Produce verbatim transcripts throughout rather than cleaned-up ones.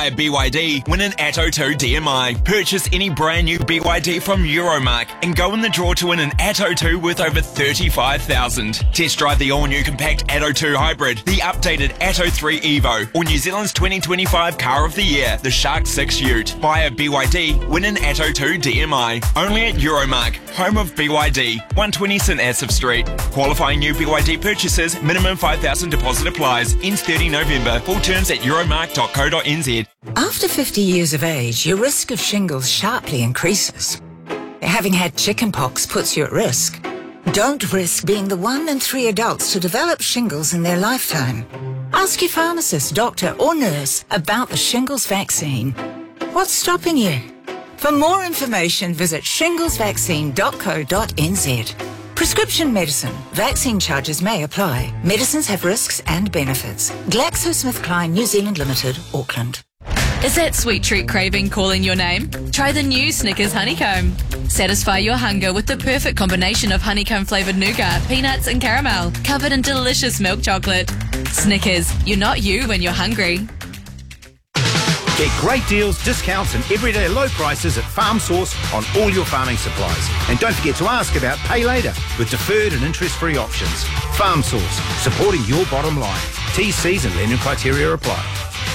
Buy a B Y D, win an Atto two D M I. Purchase any brand new B Y D from Euromark and go in the draw to win an Atto two worth over thirty-five thousand dollars. Test drive the all-new compact Atto two Hybrid, the updated Atto three Evo, or New Zealand's twenty twenty-five Car of the Year, the Shark six Ute. Buy a B Y D, win an Atto two D M I. Only at Euromark, home of B Y D, one twenty St Asaph Street. Qualifying new B Y D purchases, minimum five thousand deposit applies. Ends thirty November. Full terms at euromark dot co dot n z. After fifty years of age, your risk of shingles sharply increases. Having had chickenpox puts you at risk. Don't risk being the one in three adults to develop shingles in their lifetime. Ask your pharmacist, doctor or nurse about the shingles vaccine. What's stopping you? For more information, visit shingles vaccine dot co dot n z. Prescription medicine. Vaccine charges may apply. Medicines have risks and benefits. GlaxoSmithKline New Zealand Limited, Auckland. Is that sweet treat craving calling your name? Try the new Snickers Honeycomb. Satisfy your hunger with the perfect combination of honeycomb flavoured nougat, peanuts and caramel, covered in delicious milk chocolate. Snickers, you're not you when you're hungry. Get great deals, discounts and everyday low prices at Farm Source on all your farming supplies. And don't forget to ask about Pay Later with deferred and interest-free options. Farm Source, supporting your bottom line. T Cs and lending criteria apply.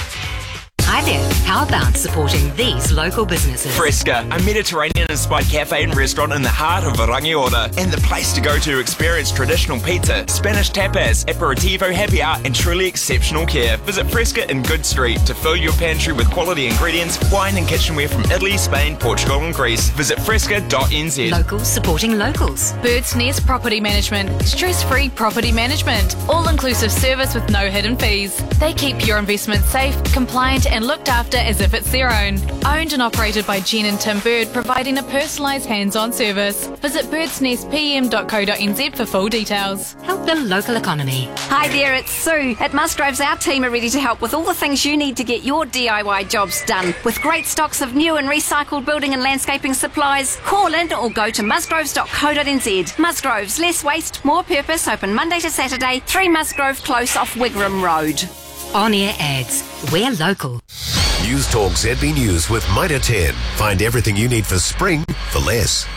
Hi there. How about supporting these local businesses? Fresca, a Mediterranean-inspired cafe and restaurant in the heart of Rangiora, and the place to go to experience traditional pizza, Spanish tapas, aperitivo, happy hour, and truly exceptional care. Visit Fresca in Good Street to fill your pantry with quality ingredients, wine and kitchenware from Italy, Spain, Portugal and Greece. Visit fresca dot n z. Locals supporting locals. Bird's Nest Property Management. Stress-free property management. All-inclusive service with no hidden fees. They keep your investment safe, compliant and looked after as if it's their own. Owned and operated by Jen and Tim Bird, providing a personalised hands-on service. Visit birds nest p m dot co dot n z for full details. Help the local economy. Hi there, it's Sue. At Musgroves, our team are ready to help with all the things you need to get your D I Y jobs done. With great stocks of new and recycled building and landscaping supplies, call in or go to musgroves dot co dot n z. Musgroves, less waste, more purpose, open Monday to Saturday, three Musgrove Close off Wigram Road. On-air ads. We're local. News Talk Z B News with Mitre ten. Find everything you need for spring for less.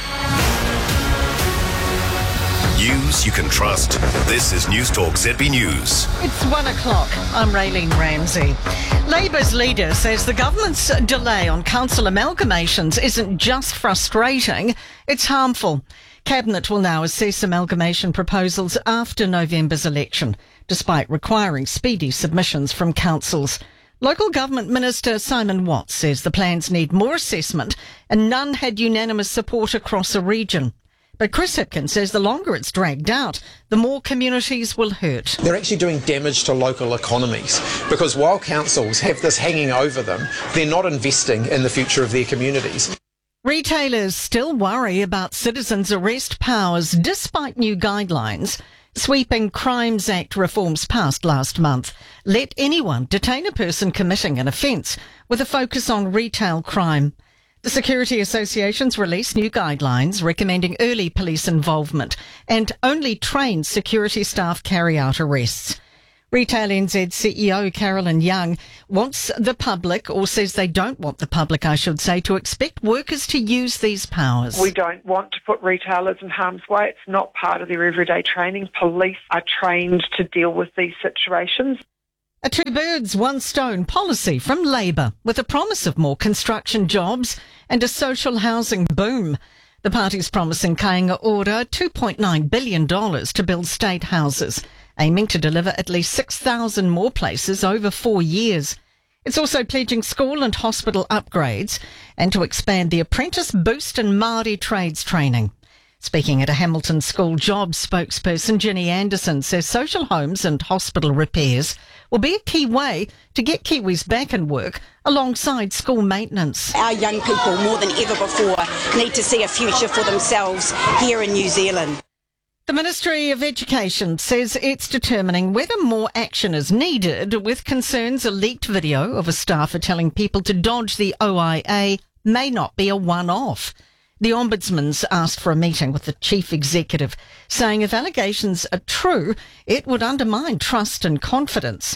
News you can trust. This is News Talk Z B News. It's one o'clock. I'm Raylene Ramsey. Labour's leader says the government's delay on council amalgamations isn't just frustrating, it's harmful. Cabinet will now assess amalgamation proposals after November's election, despite requiring speedy submissions from councils. Local Government Minister Simon Watts says the plans need more assessment and none had unanimous support across a region. But Chris Hipkins says the longer it's dragged out, the more communities will hurt. They're actually doing damage to local economies because while councils have this hanging over them, they're not investing in the future of their communities. Retailers still worry about citizens' arrest powers despite new guidelines. Sweeping Crimes Act reforms passed last month let anyone detain a person committing an offence with a focus on retail crime. The Security Association's released new guidelines recommending early police involvement and only trained security staff carry out arrests. Retail N Z C E O Carolyn Young wants the public, or says they don't want the public, I should say, to expect workers to use these powers. We don't want to put retailers in harm's way. It's not part of their everyday training. Police are trained to deal with these situations. A two birds, one stone policy from Labour with a promise of more construction jobs and a social housing boom. The party's promising Kāinga Ora two point nine billion dollars to build state houses, aiming to deliver at least six thousand more places over four years. It's also pledging school and hospital upgrades and to expand the apprentice boost and Māori trades training. Speaking at a Hamilton School jobs spokesperson, Ginny Anderson says social homes and hospital repairs will be a key way to get Kiwis back in work alongside school maintenance. Our young people, more than ever before, need to see a future for themselves here in New Zealand. The Ministry of Education says it's determining whether more action is needed, with concerns a leaked video of a staffer telling people to dodge the O I A may not be a one-off. The Ombudsman's asked for a meeting with the Chief Executive, saying if allegations are true, it would undermine trust and confidence.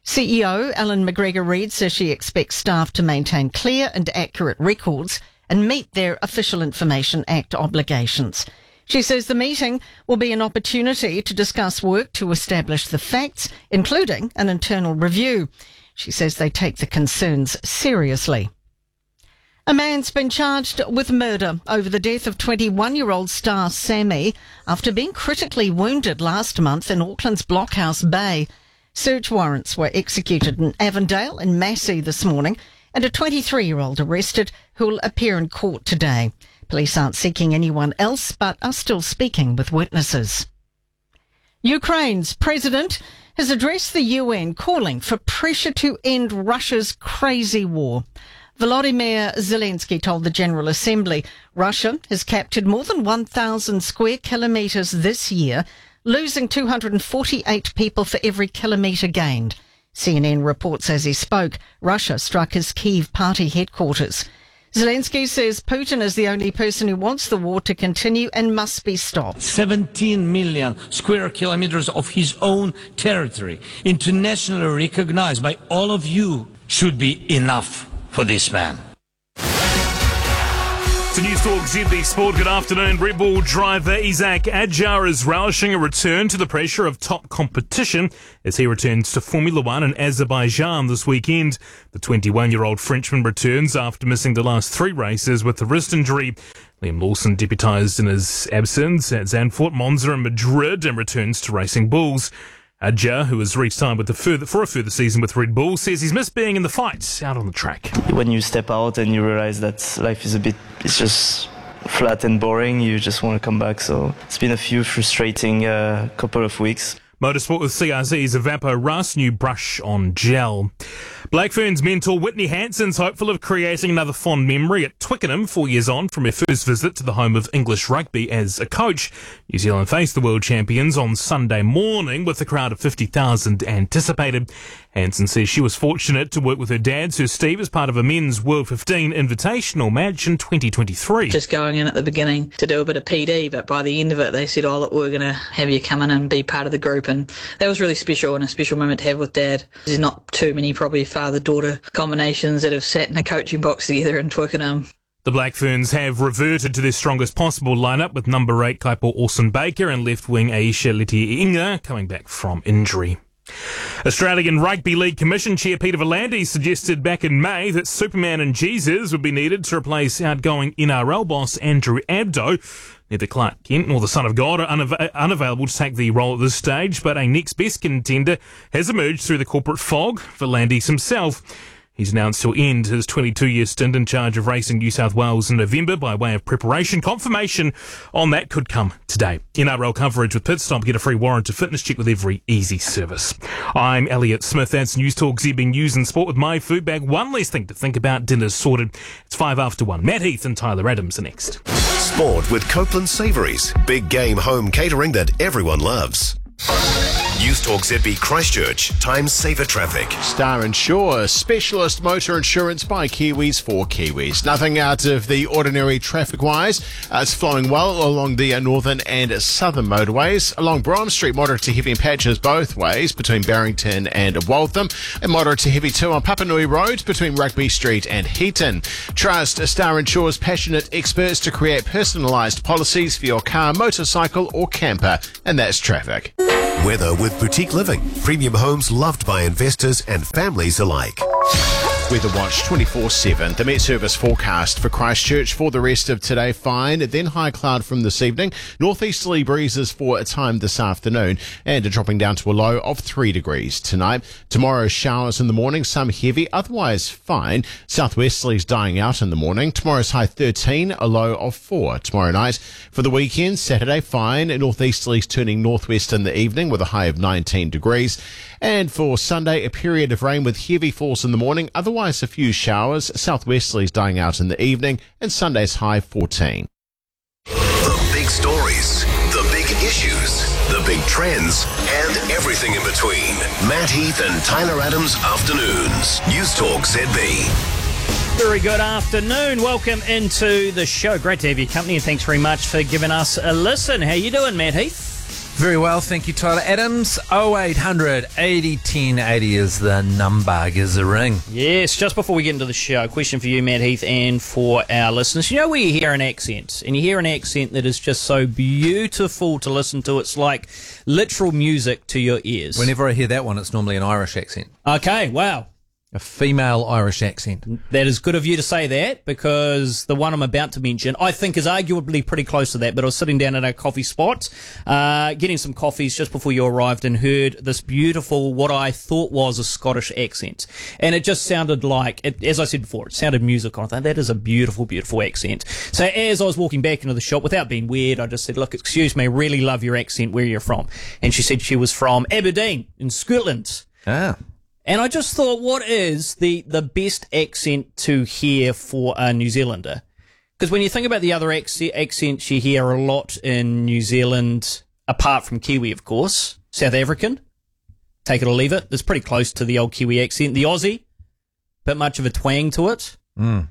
C E O Ellen McGregor-Reid says she expects staff to maintain clear and accurate records and meet their Official Information Act obligations. She says the meeting will be an opportunity to discuss work to establish the facts, including an internal review. She says they take the concerns seriously. A man's been charged with murder over the death of twenty-one-year-old Star Sammy after being critically wounded last month in Auckland's Blockhouse Bay. Search warrants were executed in Avondale and Massey this morning, and a twenty-three-year-old arrested who will appear in court today. Police aren't seeking anyone else, but are still speaking with witnesses. Ukraine's president has addressed the U N calling for pressure to end Russia's crazy war. Volodymyr Zelensky told the General Assembly Russia has captured more than one thousand square kilometres this year, losing two hundred forty-eight people for every kilometre gained. C N N reports as he spoke, Russia struck his Kyiv party headquarters. Zelensky says Putin is the only person who wants the war to continue and must be stopped. seventeen million square kilometers of his own territory, internationally recognized by all of you, should be enough for this man. To News Talk Z B Sport, good afternoon. Red Bull driver Isaac Adjar is relishing a return to the pressure of top competition as he returns to Formula One in Azerbaijan this weekend. The twenty-one-year-old Frenchman returns after missing the last three races with a wrist injury. Liam Lawson deputised in his absence at Zandvoort, Monza and Madrid and returns to Racing Bulls. Adjar, who has re-signed with the further, for a further season with Red Bull, says he's missed being in the fights out on the track. When you step out and you realise that life is a bit, it's just flat and boring, you just want to come back. So it's been a few frustrating uh, couple of weeks. Motorsport with C R Z's Evapo Rust, new brush on gel. Black Ferns mentor Whitney Hanson's hopeful of creating another fond memory at Twickenham, four years on from her first visit to the home of English rugby as a coach. New Zealand faced the world champions on Sunday morning with a crowd of fifty thousand anticipated. Hanson says she was fortunate to work with her dad, Sir Steve, as part of a men's World fifteen Invitational match in twenty twenty-three. Just going in at the beginning to do a bit of P D, but by the end of it they said, oh look, we're going to have you come in and be part of the group, and that was really special and a special moment to have with Dad. There's not too many probably father-daughter combinations that have sat in a coaching box together in Twickenham. The Black Ferns have reverted to their strongest possible lineup with number eight Kaipo Orson Baker and left wing Aisha Leti-Inga coming back from injury. Australian Rugby League Commission Chair Peter V'landys suggested back in May that Superman and Jesus would be needed to replace outgoing N R L boss Andrew Abdo. Neither Clark Kent nor the Son of God are unav- unavailable to take the role at this stage, but a next best contender has emerged through the corporate fog. V'landys himself. He's announced he'll end his twenty-two-year stint in charge of Racing New South Wales in November by way of preparation. Confirmation on that could come today. N R L coverage with Pitstop. Get a free warrant to fitness check with every easy service. I'm Elliot Smith. That's News Talk Z B News and Sport with my food bag. One less thing to think about. Dinner's sorted. It's five after one. Matt Heath and Tyler Adams are next. Sport with Copeland Savouries. Big game home catering that everyone loves. News Talk Z B Christchurch. Time saver traffic. Star Insure, specialist motor insurance by Kiwis for Kiwis. Nothing out of the ordinary traffic-wise. Uh, it's flowing well along the uh, northern and southern motorways. Along Brom Street, moderate to heavy in patches both ways between Barrington and Waltham. And moderate to heavy too on Papanui Road between Rugby Street and Heaton. Trust Star Insure's passionate experts to create personalised policies for your car, motorcycle or camper. And that's traffic. Weather with Boutique Living. Premium homes loved by investors and families alike. Weather Watch twenty-four seven. The Met Service forecast for Christchurch for the rest of today, fine. Then high cloud from this evening. Northeasterly breezes for a time this afternoon and dropping down to a low of three degrees tonight. Tomorrow, showers in the morning, some heavy, otherwise fine. Southwesterlies dying out in the morning. Tomorrow's high thirteen, a low of four. Tomorrow night, for the weekend, Saturday, fine. Northeasterlies turning northwest in the evening with a high of nineteen degrees. And for Sunday, a period of rain with heavy falls in the morning, otherwise a few showers, southwesterlies dying out in the evening, and Sunday's high fourteen. The big stories, the big issues, the big trends, and everything in between. Matt Heath and Tyler Adams Afternoons. News Talk Z B. Very good afternoon. Welcome into the show. Great to have your company, and thanks very much for giving us a listen. How you doing, Matt Heath? Very well, thank you, Tyler Adams. oh eight hundred eighty ten eighty is the number. Gives a ring. Yes, just before we get into the show, question for you, Matt Heath, and for our listeners. You know where you hear an accent, and you hear an accent that is just so beautiful to listen to. It's like literal music to your ears. Whenever I hear that one, it's normally an Irish accent. Okay, wow. A female Irish accent. That is good of you to say that, because the one I'm about to mention, I think, is arguably pretty close to that. But I was sitting down at a coffee spot, uh, getting some coffees just before you arrived, and heard this beautiful, what I thought was a Scottish accent. And it just sounded like, it, as I said before, it sounded musical. I thought, that is a beautiful, beautiful accent. So as I was walking back into the shop, without being weird, I just said, look, excuse me, really love your accent. Where you're from? And she said she was from Aberdeen in Scotland. Ah. And I just thought, what is the, the best accent to hear for a New Zealander? Because when you think about the other ac- accents you hear a lot in New Zealand, apart from Kiwi, of course, South African, take it or leave it. It's pretty close to the old Kiwi accent. The Aussie, bit much of a twang to it. Mm.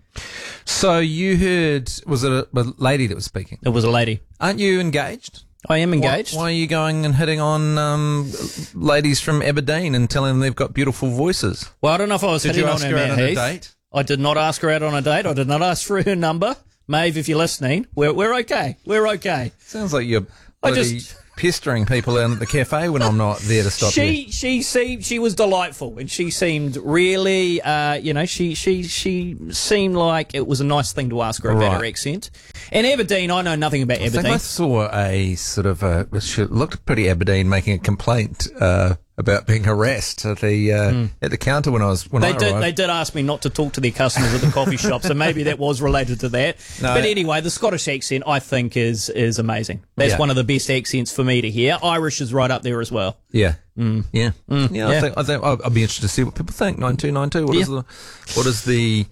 So you heard, was it a, a lady that was speaking? It was a lady. Aren't you engaged? I am engaged. Why, why are you going and hitting on um, ladies from Aberdeen and telling them they've got beautiful voices? Well, I don't know if I was Did hitting you on ask her, her Matt out on a Heath. date? I did not ask her out on a date. I did not ask for her number. Maeve, if you're listening, we're we're okay. We're okay. Sounds like you're I bloody just pestering people in at the cafe when I'm not there to stop she you. she seemed she was delightful, and she seemed really uh you know she she she seemed like it was a nice thing to ask her about Right. her accent. And Aberdeen, I know nothing about I think Aberdeen. I saw a sort of a, she looked pretty Aberdeen making a complaint uh, about being harassed at the uh, Mm. at the counter when I was when They I did. arrived. They did ask me not to talk to their customers at the coffee shop, so maybe that was related to that. No. But anyway, the Scottish accent, I think, is is amazing. That's Yeah. one of the best accents for me to hear. Irish is right up there as well. Yeah. Mm. Yeah. Mm. Yeah. I Yeah. think I think I'll, I'll be interested to see what people think. Nine two nine two. What is Yeah. the what is the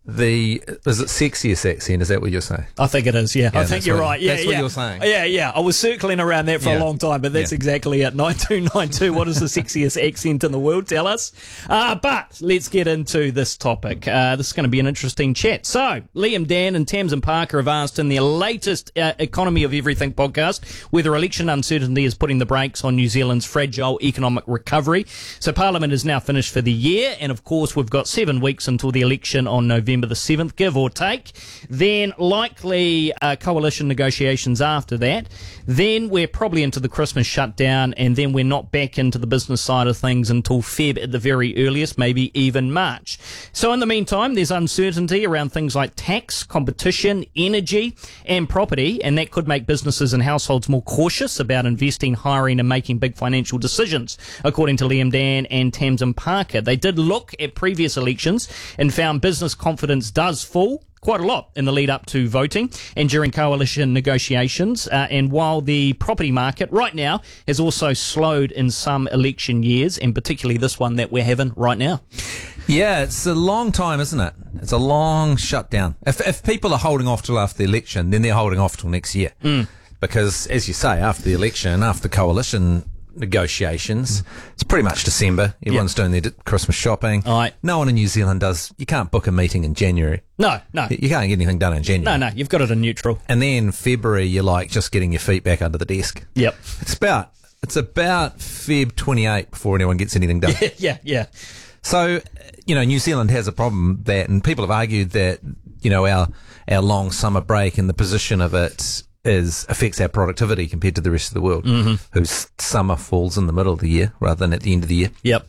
the is it sexiest accent? Is that what you're saying? I think it is, yeah. Yeah, I think that's you're what- right. Yeah, that's yeah. what you're saying. Yeah, yeah. I was circling around that for Yeah. a long time, but that's Yeah. exactly it. nine two nine two, what is the sexiest accent in the world? Tell us. Uh, but let's get into this topic. Uh, this is going to be an interesting chat. So, Liam Dan and Tamsin Parker have asked in their latest uh, Economy of Everything podcast whether election uncertainty is putting the brakes on New Zealand's fragile economic recovery. So, Parliament is now finished for the year, and of course, we've got seven weeks until the election on November the seventh, give or take. Then likely uh, coalition negotiations after that. Then we're probably into the Christmas shutdown, and then we're not back into the business side of things until Feb at the very earliest, maybe even March. So in the meantime, there's uncertainty around things like tax, competition, energy, and property, and that could make businesses and households more cautious about investing, hiring, and making big financial decisions, according to Liam Dan and Tamsin Parker. They did look at previous elections and found business confidence does fall quite a lot in the lead up to voting and during coalition negotiations. Uh, and while the property market right now has also slowed in some election years, and particularly this one that we're having right now. Yeah, it's a long time, isn't it? It's a long shutdown. If if people are holding off till after the election, then they're holding off till next year. Mm. Because, as you say, after the election, after coalition negotiations, it's pretty much December. Everyone's doing their d- Christmas shopping. All right. No one in New Zealand does. You can't book a meeting in January. No, no. You can't get anything done in January. No, no, you've got it in neutral. And then February, you're like just getting your feet back under the desk. Yep. It's about it's about Feb twenty-eight before anyone gets anything done. yeah, yeah. So, you know, New Zealand has a problem that, and people have argued that, you know, our our long summer break and the position of it is affects our productivity compared to the rest of the world, mm-hmm. whose summer falls in the middle of the year rather than at the end of the year. Yep.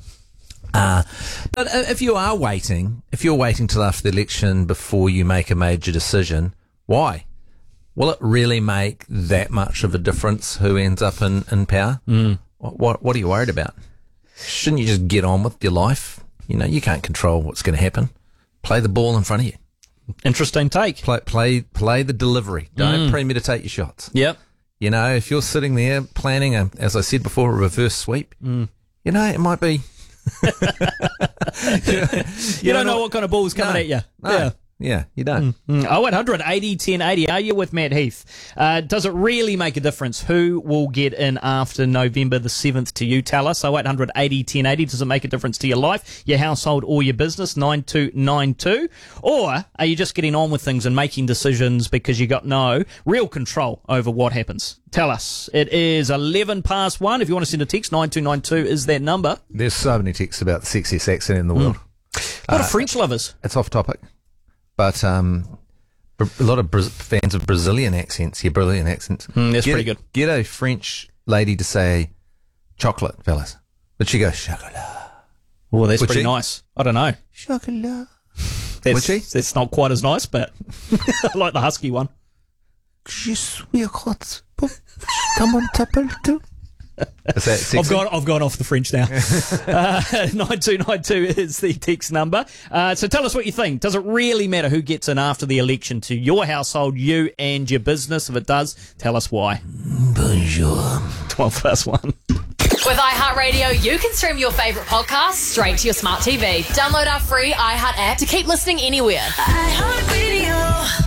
Uh, but if you are waiting, if you're waiting till after the election before you make a major decision, why? Will it really make that much of a difference who ends up in, in power? Mm. What, what What are you worried about? Shouldn't you just get on with your life? You know, you can't control what's going to happen. Play the ball in front of you. Interesting take. Play, play, play the delivery. Don't Mm. premeditate your shots. Yep. You know, if you're sitting there planning a, as I said before, a reverse sweep, Mm. you know, it might be. you, you don't know, know what kind of ball's coming no, at you. No. Yeah. Yeah, you don't. Mm. oh eight hundred eighty ten eighty. Are you with Matt Heath? Uh, does it really make a difference who will get in after November the seventh to you? Tell us. oh eight hundred eighty ten eighty. Does it make a difference to your life, your household or your business? nine two nine two. Or are you just getting on with things and making decisions because you got no real control over what happens? Tell us. It is eleven past one. If you want to send a text, nine two nine two is that number. There's so many texts about the sexiest accent in the world. Mm. A lot uh, of French lovers. It's off topic. But um, a lot of Bra- fans of Brazilian accents, yeah, Brazilian accents. Mm, that's get pretty a, good. Get a French lady to say chocolate, fellas. But she goes, chocolat. Oh, that's Would pretty she? nice. I don't know. Chocolat. That's, Would she? That's not quite as nice, but I like the husky one. Je suis hot. Come on, t'appelles tout. Is that sexy? I've gone, I've gone off the French now. uh, nine two nine two is the text number. Uh, so tell us what you think. Does it really matter who gets in after the election to your household, you and your business? If it does, tell us why. Bonjour. twelve plus one. With iHeartRadio, you can stream your favourite podcasts straight to your smart T V. Download our free iHeart app to keep listening anywhere. iHeartRadio.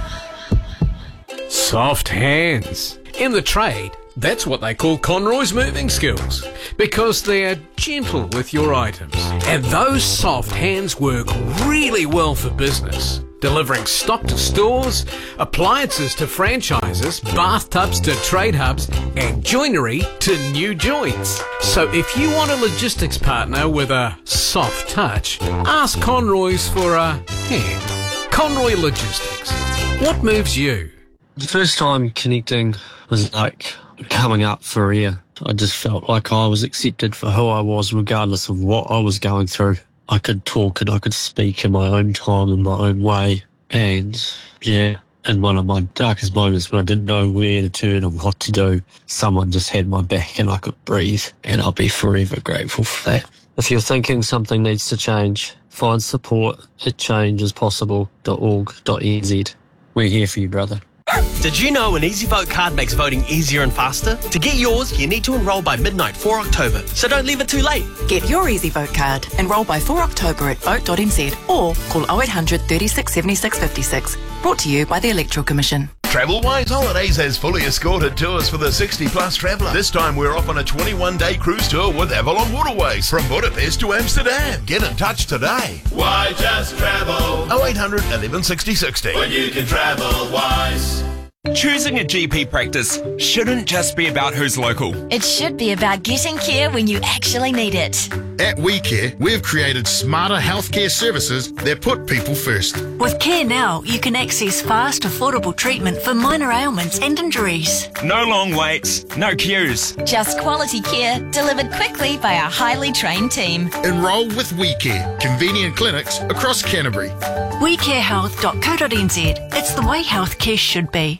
Soft hands. In the trade, that's what they call Conroy's moving skills, because they're gentle with your items. And those soft hands work really well for business, delivering stock to stores, appliances to franchises, bathtubs to trade hubs, and joinery to new joints. So if you want a logistics partner with a soft touch, ask Conroy's for a hand. Conroy Logistics. What moves you? The first time connecting was like coming up for air. I just felt like I was accepted for who I was, regardless of what I was going through. I could talk and I could speak in my own time, in my own way. And yeah, in one of my darkest moments when I didn't know where to turn and what to do, someone just had my back and I could breathe. And I'll be forever grateful for that. If you're thinking something needs to change, find support at change is possible dot org dot n z. We're here for you, brother. Did you know an EasyVote card makes voting easier and faster? To get yours, you need to enrol by midnight for October, so don't leave it too late. Get your EasyVote card. Enrol by four October at vote dot n z or call oh eight hundred thirty-six seventy-six fifty-six. Brought to you by the Electoral Commission. Travelwise Holidays has fully escorted tours for the sixty plus traveller. This time we're off on a twenty-one day cruise tour with Avalon Waterways from Budapest to Amsterdam. Get in touch today. Why just travel? oh eight hundred eleven sixty sixty. When you can travel wise. Choosing a G P practice shouldn't just be about who's local. It should be about getting care when you actually need it. At WeCare, we've created smarter healthcare services that put people first. With Care Now, you can access fast, affordable treatment for minor ailments and injuries. No long waits, no queues. Just quality care delivered quickly by our highly trained team. Enrol with WeCare, convenient clinics across Canterbury. we care health dot co dot n z. It's the way healthcare should be.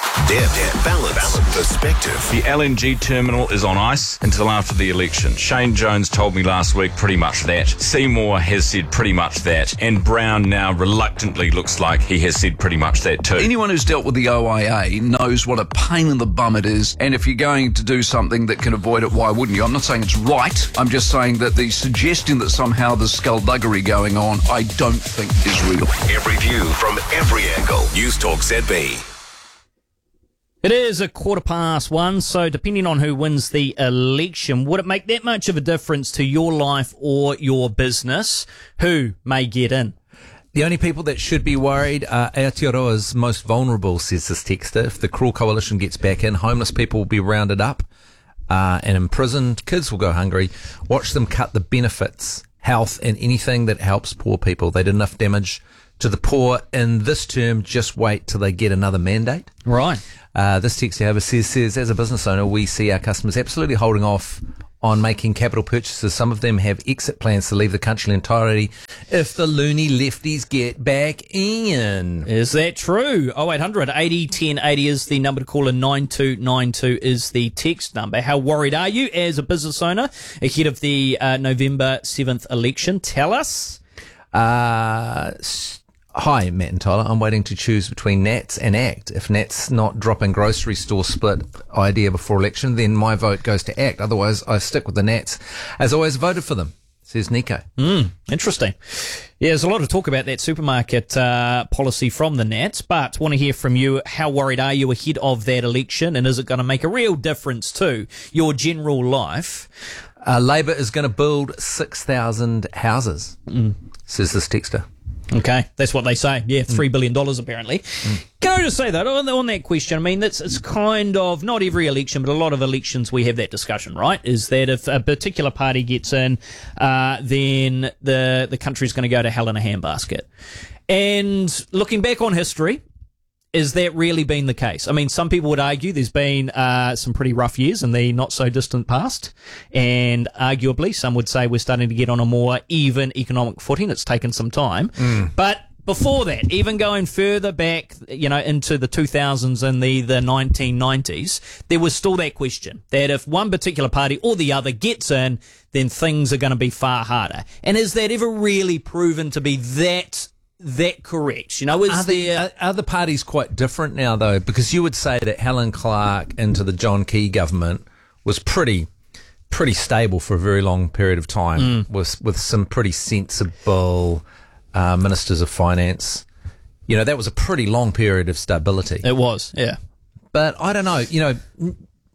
Depth, balance, balance, perspective. The L N G terminal is on ice until after the election. Shane Jones told me last week pretty much that. Seymour has said pretty much that. And Brown now reluctantly looks like he has said pretty much that too. Anyone who's dealt with the O I A knows what a pain in the bum it is. And if you're going to do something that can avoid it, why wouldn't you? I'm not saying it's right. I'm just saying that the suggestion that somehow there's skullduggery going on, I don't think is real. Every view from every angle. News Talk Z B. It is a quarter past one, so depending on who wins the election, would it make that much of a difference to your life or your business? Who may get in? The only people that should be worried are Aotearoa's most vulnerable, says this texter. If the Cruel Coalition gets back in, homeless people will be rounded up uh, and imprisoned. Kids will go hungry. Watch them cut the benefits, health, and anything that helps poor people. They did enough damage to the poor in this term. Just wait till they get another mandate. Right. Uh, this text, however, says, says, as a business owner, we see our customers absolutely holding off on making capital purchases. Some of them have exit plans to leave the country entirely if the loony lefties get back in. Is that true? oh eight hundred eighty ten eighty is the number to call, and nine two nine two is the text number. How worried are you as a business owner ahead of the uh, November seventh election? Tell us. Uh... St- Hi, Matt and Tyler. I'm waiting to choose between Nats and ACT. If Nats not dropping grocery store split idea before election, then my vote goes to ACT. Otherwise, I stick with the Nats, as I always voted for them. says Nico. Mm, interesting. Yeah, there's a lot of talk about that supermarket uh, policy from the Nats, but want to hear from you. How worried are you ahead of that election, and is it going to make a real difference to your general life? Uh, Labor is going to build six thousand houses, mm. says this texter. Okay, that's what they say. Yeah, three billion dollars apparently. Mm. Can I just say that on, on that question? I mean, that's it's kind of not every election, but a lot of elections we have that discussion, right? Is that if a particular party gets in, uh, then the the country's going to go to hell in a handbasket. And looking back on history, is that really been the case? I mean, some people would argue there's been uh, some pretty rough years in the not-so-distant past, and arguably some would say we're starting to get on a more even economic footing. It's taken some time. Mm. But before that, even going further back, you know, into the two thousands and the, the nineteen nineties, there was still that question that if one particular party or the other gets in, then things are going to be far harder. And is that ever really proven to be that that correct? You know, is are the, there... Are, are the parties quite different now, though? Because you would say that Helen Clark into the John Key government was pretty pretty stable for a very long period of time, mm. with, with some pretty sensible uh, ministers of finance. You know, that was a pretty long period of stability. It was, yeah. But I don't know, you know...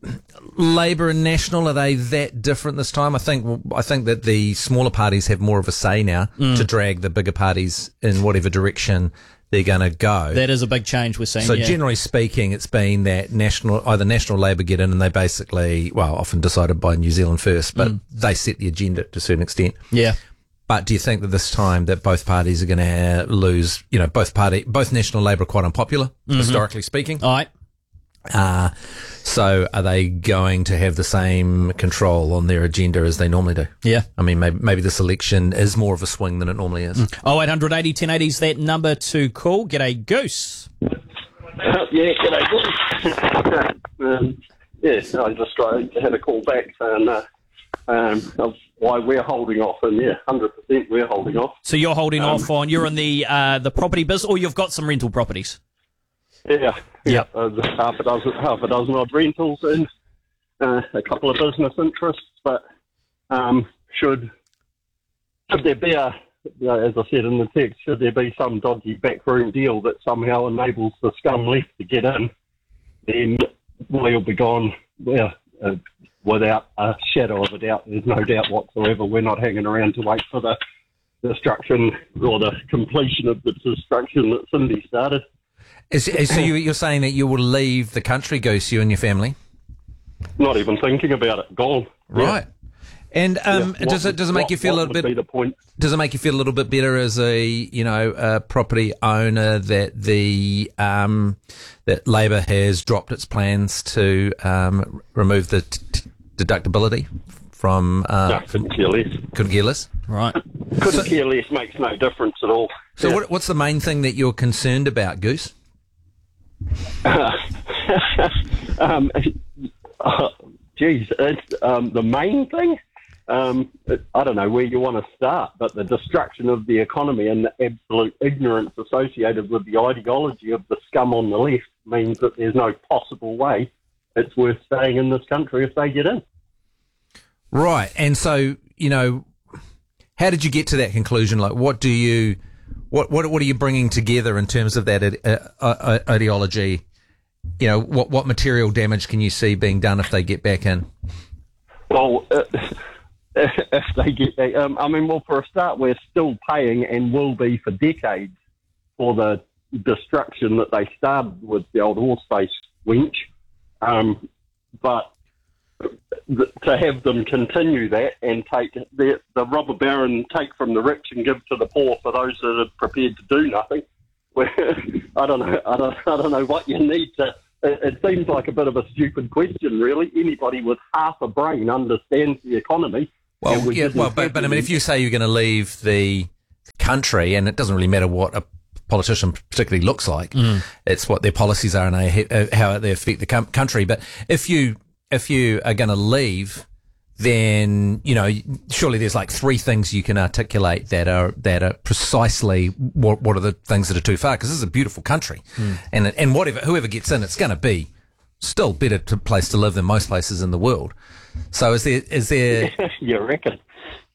Labor and National, are they that different this time? I think I think that the smaller parties have more of a say now mm. to drag the bigger parties in whatever direction they're going to go. That is a big change we're seeing. So yeah. generally speaking, it's been that national, either National Labor get in and they basically, well, often decided by New Zealand First, but mm. they set the agenda to a certain extent. Yeah. But do you think that this time that both parties are going to lose? You know, both party, both National Labor are quite unpopular, mm-hmm. historically speaking. All right. Uh, so are they going to have the same control on their agenda as they normally do? Yeah. I mean, maybe, maybe this election is more of a swing than it normally is. Mm. oh eight hundred eighty ten eighty is that number to call. G'day, Goose. Uh, yeah, g'day, Goose. um, yes, I just uh, had a call back saying uh, um, of why we're holding off, and yeah, one hundred percent we're holding off. So you're holding um, off on, you're in the uh, the property business, or you've got some rental properties? Yeah, yeah, uh, half a dozen, half a dozen odd rentals and uh, a couple of business interests. But um, should should there be a, you know, as I said in the text, should there be some dodgy backroom deal that somehow enables the scum left to get in, then we'll be gone. Well, uh, without a shadow of a doubt, there's no doubt whatsoever. We're not hanging around to wait for the destruction or the completion of the destruction that Cindy started. Is, is, so you, you're saying that you will leave the country, Goose, you and your family? Not even thinking about it. Gone. Right. Yeah. And um, yeah. does What it does it would, make you feel what, a little bit? Be the point? Does it make you feel a little bit better as a you know a property owner that the um, that Labor has dropped its plans to um, remove the t- t- deductibility from? Uh, no, couldn't care less. Couldn't care less. Right. Couldn't so, care less. Makes no difference at all. So yeah. what, what's the main thing that you're concerned about, Goose? Uh, um, uh, geez, it's um, the main thing. Um, it, I don't know where you want to start, but the destruction of the economy and the absolute ignorance associated with the ideology of the scum on the left means that there's no possible way it's worth staying in this country if they get in. Right, and so you know, how did you get to that conclusion? Like, what do you? What, what what are you bringing together in terms of that uh, uh, ideology? You know, what what material damage can you see being done if they get back in? Well, uh, if they get back, um, I mean, well, for a start, we're still paying and will be for decades for the destruction that they started with the old horse face winch. Um, but th- to have them continue that and take the, the robber baron, take from the rich and give to the poor for those that are prepared to do nothing. I don't know. I don't. I don't know what you need to. It, it seems like a bit of a stupid question, really. Anybody with half a brain understands the economy. Well, we yeah. Well, but, but I mean, if you say you're going to leave the country, and it doesn't really matter what a politician particularly looks like, mm. it's what their policies are and how they affect the com- country. But if you if you are going to leave, then, you know, surely there's like three things you can articulate that are that are precisely what, what are the things that are too far, because this is a beautiful country. Mm. And and whatever whoever gets in, it's going to be still better to place to live than most places in the world. So is there is there you reckon?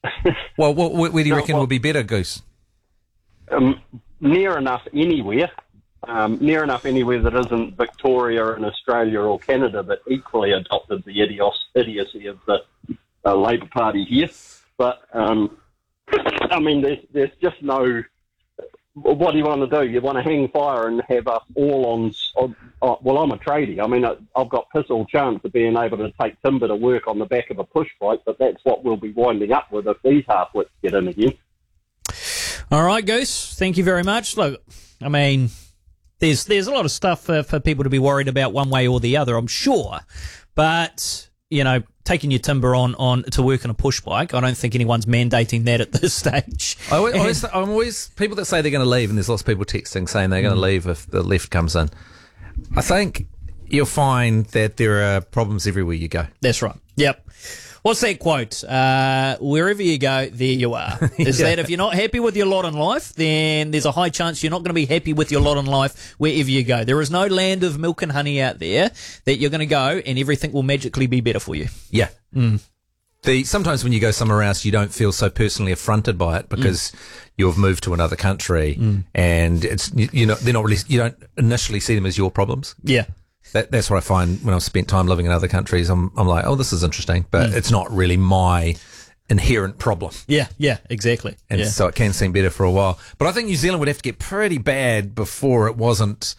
Well, what, where do you No, reckon well- would be better, Goose? Um, near enough anywhere, um, near enough anywhere that isn't Victoria and Australia or Canada that equally adopted the idios- idiocy of the uh, Labour Party here. But, um, I mean, there's, there's just no... What do you want to do? You want to hang fire and have us all on... on, on well, I'm a tradie. I mean, I, I've got piss all chance of being able to take timber to work on the back of a push bike, but that's what we'll be winding up with if these half-wits get in again. All right, Goose. Thank you very much. Look, I mean, there's there's a lot of stuff uh, for people to be worried about one way or the other, I'm sure. But, you know, taking your timber on, on to work on a push bike, I don't think anyone's mandating that at this stage. I always, And- always, I'm always, people that say they're going to leave, and there's lots of people texting saying they're going to Mm. leave if the left comes in. I think you'll find that there are problems everywhere you go. That's right. Yep. What's that quote? Uh, wherever you go, there you are. Is Yeah. that if you're not happy with your lot in life, then there's a high chance you're not going to be happy with your lot in life wherever you go. There is no land of milk and honey out there that you're going to go and everything will magically be better for you. Yeah. Mm. The sometimes when you go somewhere else, you don't feel so personally affronted by it because you've moved to another country, Mm. and it's you, you know they're not really you don't initially see them as your problems. Yeah. That, that's what I find when I've spent time living in other countries. I'm I'm like, oh, this is interesting, but Mm. it's not really my inherent problem. Yeah, yeah, exactly. And yeah. so it can seem better for a while. But I think New Zealand would have to get pretty bad before it wasn't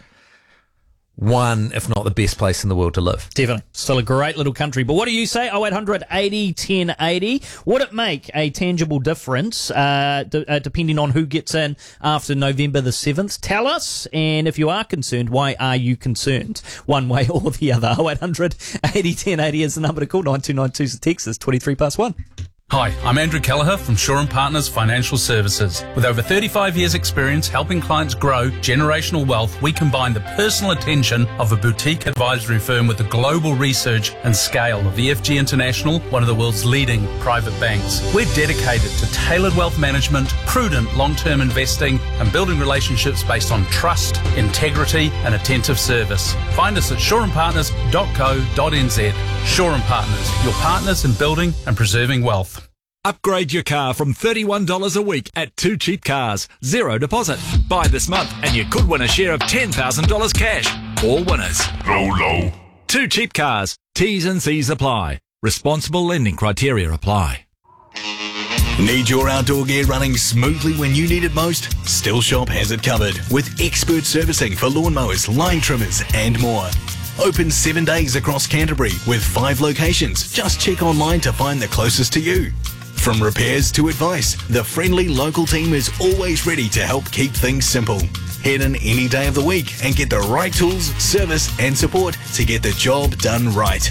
one, if not the best place in the world to live. Definitely. Still a great little country. But what do you say? oh eight hundred eighty ten eighty. Would it make a tangible difference uh, d- uh, depending on who gets in after November the seventh? Tell us. And if you are concerned, why are you concerned? One way or the other. oh eight hundred eighty ten eighty is the number to call. nine two nine two is the text. It's twenty-three past one. Hi, I'm Andrew Kelleher from Shaw and Partners Financial Services. With over thirty-five years experience helping clients grow generational wealth, we combine the personal attention of a boutique advisory firm with the global research and scale of E F G International, one of the world's leading private banks. We're dedicated to tailored wealth management, prudent long-term investing, and building relationships based on trust, integrity, and attentive service. Find us at shaw and partners dot co dot n z. Shaw and Partners, your partners in building and preserving wealth. Upgrade your car from thirty-one dollars a week at Two Cheap Cars. Zero deposit. Buy this month and you could win a share of ten thousand dollars cash. All winners. Low, low. Two Cheap Cars. T's and C's apply. Responsible lending criteria apply. Need your outdoor gear running smoothly when you need it most? Still Shop has it covered with expert servicing for lawnmowers, line trimmers and more. Open seven days across Canterbury with five locations. Just check online to find the closest to you. From repairs to advice, the friendly local team is always ready to help keep things simple. Head in any day of the week and get the right tools, service and support to get the job done right.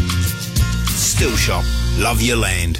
Still Shop. Love your land.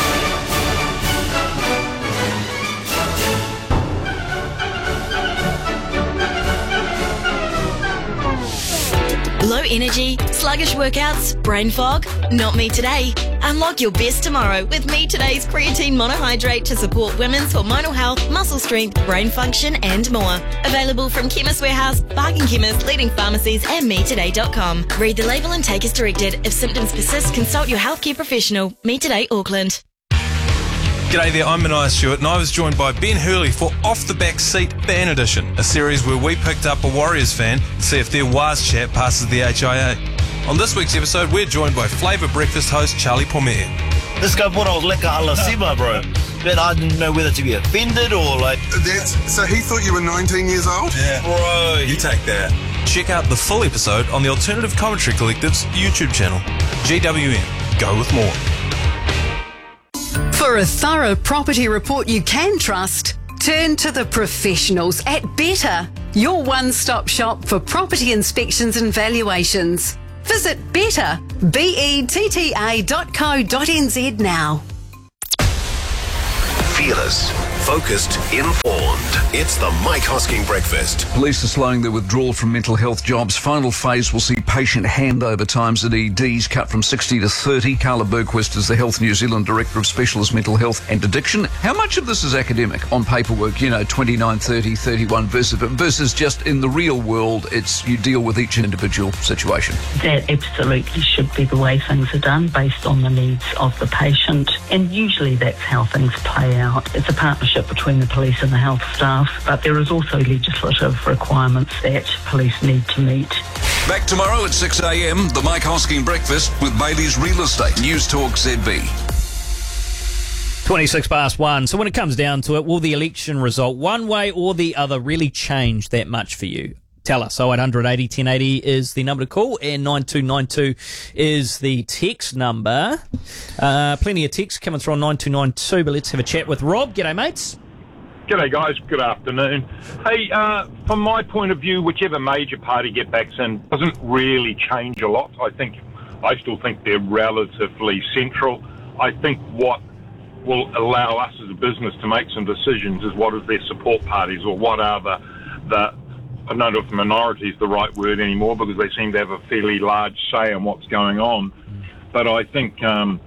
Low energy, sluggish workouts, brain fog? Not me today. Unlock your best tomorrow with Me Today's creatine monohydrate to support women's hormonal health, muscle strength, brain function and more. Available from Chemist Warehouse, Bargain Chemist, leading pharmacies and me today dot com. Read the label and take as directed. If symptoms persist, consult your healthcare professional. Me Today Auckland. G'day there, I'm Mania Stewart and I was joined by Ben Hurley for Off the Back Seat Fan Edition, a series where we picked up a Warriors fan to see if their Waz chat passes the H I A. On this week's episode, we're joined by Flavour Breakfast host Charlie Pommer. This guy brought out leka ala sima, bro. But I didn't know whether to be offended or like... That's, so he thought you were nineteen years old? Yeah. Bro. You take that. Check out the full episode on the Alternative Commentary Collective's YouTube channel. G W M. Go with more. For a thorough property report you can trust, turn to the professionals at Better, your one-stop shop for property inspections and valuations. Visit better, B E T T A dot co dot n z now. Fearless, focused, informed. It's the Mike Hosking Breakfast. Police are slowing their withdrawal from mental health jobs. Final phase will see patient handover times at E Ds cut from sixty to thirty. Carla Bergquist is the Health New Zealand Director of Specialist Mental Health and Addiction. How much of this is academic on paperwork, you know, twenty-nine, thirty, thirty-one versus, versus just in the real world, it's you deal with each individual situation? That absolutely should be the way things are done, based on the needs of the patient. And usually that's how things play out. It's a partnership between the police and the health staff, but there is also legislative requirements that police need to meet. Back tomorrow at six a.m, the Mike Hosking Breakfast with Bailey's Real Estate. News Talk Z B. twenty-six past one. So when it comes down to it, will the election result one way or the other really change that much for you? Tell us. oh eight hundred eighty ten eighty is the number to call, and nine two nine two is the text number. Uh, plenty of texts coming through on nine two nine two, but let's have a chat with Rob. G'day, mates. G'day, guys. Good afternoon. Hey, uh, from my point of view, whichever major party get back in doesn't really change a lot. I think, I still think they're relatively central. I think what will allow us as a business to make some decisions is what is their support parties, or what are the, the I don't know if minority is the right word anymore, because they seem to have a fairly large say in what's going on. But I think, um,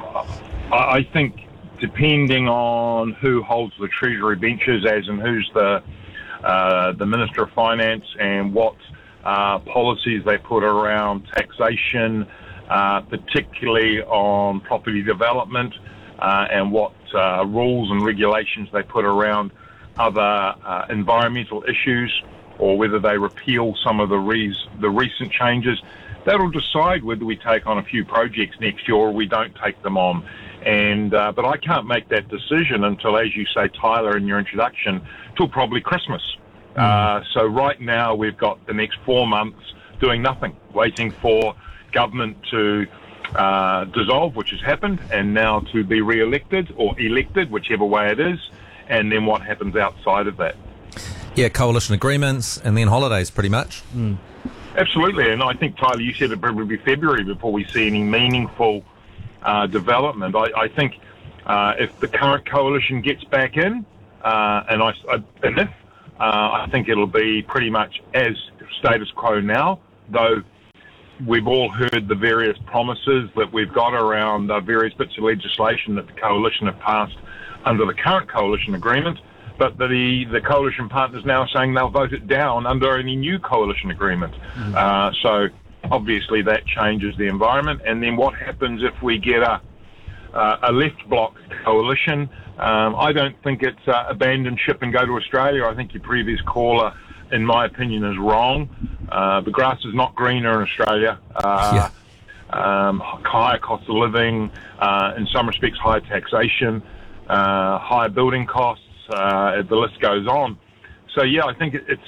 I think depending on who holds the Treasury benches, as in who's the uh, the Minister of Finance, and what uh, policies they put around taxation, uh, particularly on property development, uh, and what uh, rules and regulations they put around other uh, environmental issues, or whether they repeal some of the, res- the recent changes, that'll decide whether we take on a few projects next year or we don't take them on. And uh, but I can't make that decision until, as you say, Tyler, in your introduction, till probably Christmas. Mm. Uh, so right now we've got the next four months doing nothing, waiting for government to uh, dissolve, which has happened, and now to be re-elected or elected, whichever way it is, and then what happens outside of that. Yeah, coalition agreements and then holidays, pretty much. Mm. Absolutely, and I think, Tyler, you said it probably be February before we see any meaningful uh, development. I, I think uh, if the current coalition gets back in, uh, and, I, I, and if, uh, I think it'll be pretty much as status quo now, though we've all heard the various promises that we've got around uh, various bits of legislation that the coalition have passed under the current coalition agreement, but the, the coalition partners now saying they'll vote it down under any new coalition agreement. Mm. Uh, so obviously that changes the environment. And then what happens if we get a, uh, a left bloc coalition? Um, I don't think it's uh, abandon ship and go to Australia. I think your previous caller, in my opinion, is wrong. Uh, the grass is not greener in Australia. Uh, yeah. um, higher cost of living, uh, in some respects higher taxation, uh, higher building costs. Uh, the list goes on. So, yeah, I think it's,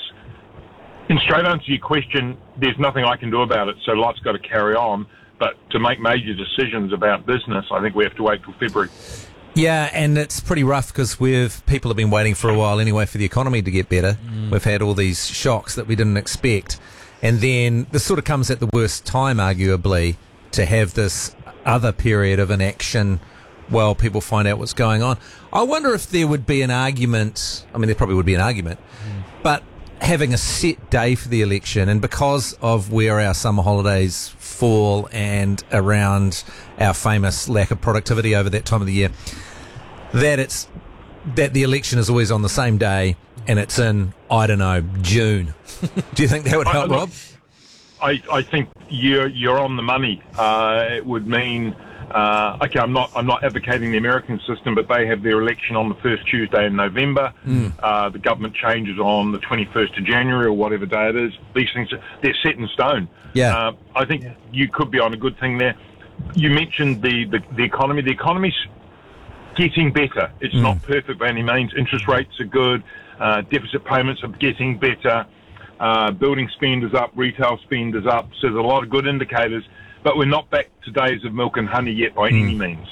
in straight answer to your question, there's nothing I can do about it, so life's got to carry on. But to make major decisions about business, I think we have to wait till February. Yeah, and it's pretty rough because we've people have been waiting for a while anyway for the economy to get better. Mm. We've had all these shocks that we didn't expect. And then this sort of comes at the worst time, arguably, to have this other period of inaction while people find out what's going on. I wonder if there would be an argument, I mean, there probably would be an argument, mm. but having a set day for the election, and because of where our summer holidays fall and around our famous lack of productivity over that time of the year, that it's that the election is always on the same day and it's in, I don't know, June. Do you think that would help, I, Rob? I, I think you're, you're on the money. Uh, it would mean... Uh, okay, I'm not. I'm not advocating the American system, but they have their election on the first Tuesday in November. Mm. Uh, the government changes on the twenty-first of January or whatever day it is. These things, they're set in stone. Yeah. Uh, I think you could be on a good thing there. You mentioned the, the, the economy. The economy's getting better. It's mm. not perfect by any means. Interest rates are good. Uh, deficit payments are getting better. Uh, building spend is up. Retail spend is up. So there's a lot of good indicators. But we're not back to days of milk and honey yet by mm. any means.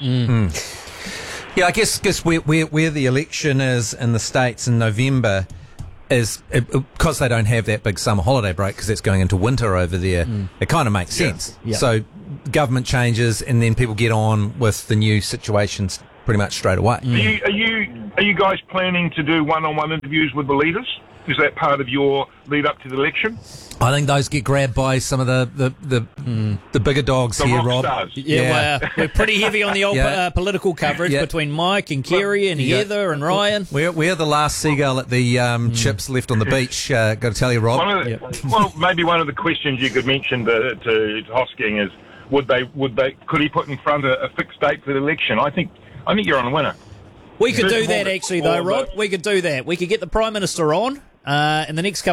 Mm. Yeah, I guess, guess where, where, where the election is in the States in November is, it, because they don't have that big summer holiday break because it's going into winter over there, mm. it kind of makes yeah. sense. Yeah. So government changes and then people get on with the new situations pretty much straight away. Mm. Are you, are you, are you guys planning to do one-on-one interviews with the leaders? Is that part of your lead up to the election? I think those get grabbed by some of the the the, mm. the bigger dogs the here, rock Rob. Stars. Yeah, Yeah. Well, uh, we're pretty heavy on the old Yeah. uh, political coverage Yeah. between Mike and Kerry and Yeah. Heather and Ryan. We're we're the last seagull at the um, chips left on the beach. Uh, got to tell you, Rob. One of the, Well, maybe one of the questions you could mention to, to, to Hosking is, would they would they could he put in front a, a fixed date for the election? I think I think you're on a winner. We could First do of that all, actually, all though, the- Rob. We could do that. We could get the Prime Minister on uh, in the next couple